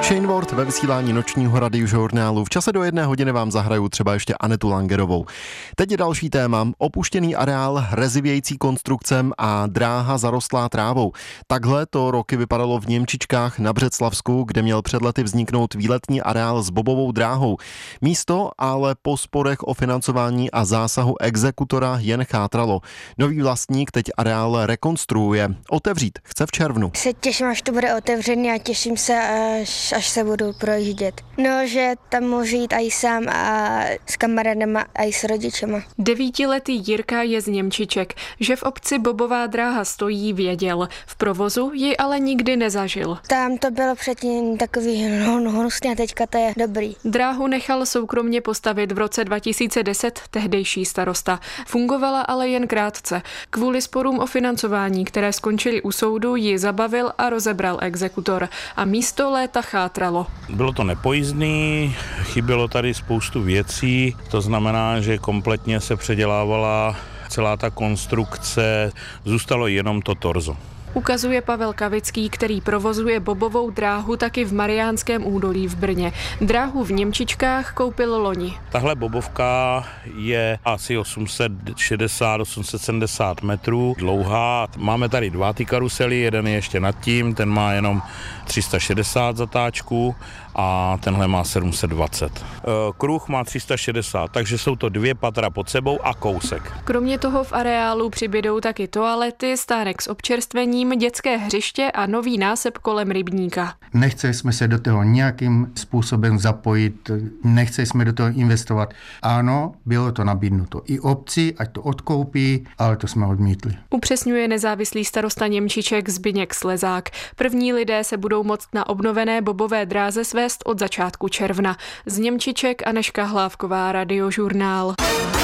Shane Ward ve vysílání nočního radiožurnálu. V čase do 1 hodiny vám zahraju třeba ještě Anetu Langerovou. Teď je další téma. Opuštěný areál, rezivějící konstrukcem a dráha zarostlá trávou. Takhle to roky vypadalo v Němčičkách na Břeclavsku, kde měl před lety vzniknout výletní areál s bobovou dráhou. Místo ale po sporech o financování a zásahu exekutora jen chátralo. Nový vlastník teď areál rekonstruuje. Otevřít chce v červnu. Se těším, až to bude otevřený a těším se, až se budu projíždět. No, že tam můžu jít i sám a s kamarádama a i s rodičema. 9letý Jirka je z Němčiček. Že v obci bobová dráha stojí, věděl. V provozu ji ale nikdy nezažil. Tam to bylo předtím takový hnusný a teďka to je dobrý. Dráhu nechal soukromně postavit v roce 2010 tehdejší starosta. Fungovala ale jen krátce. Kvůli sporům o financování, které skončily u soudu, ji zabavil a rozebral exekutor. A místo léta chátralo. Bylo to nepojízdný, chybělo tady spoustu věcí, to znamená, že kompletně se předělávala celá ta konstrukce, zůstalo jenom to torzo. Ukazuje Pavel Kavický, který provozuje bobovou dráhu taky v Mariánském údolí v Brně. Dráhu v Němčičkách koupil loni. Tahle bobovka je asi 860-870 metrů dlouhá. Máme tady 2 ty karusely, jeden je ještě nad tím, ten má jenom 360 zatáčků a tenhle má 720. Kruh má 360, takže jsou to 2 patra pod sebou a kousek. Kromě toho v areálu přibydou taky toalety, stánek s občerstvením, dětské hřiště a nový násep kolem rybníka. Nechceli jsme se do toho nějakým způsobem zapojit, nechceli jsme do toho investovat. Ano, bylo to nabídnuto i obci, ať to odkoupí, ale to jsme odmítli. Upřesňuje nezávislý starosta Němčiček Zbyněk Slezák. První lidé se budou moct na obnovené bobové dráze svést od začátku června. Z Němčiček Anežka Hlávková, Radiožurnál.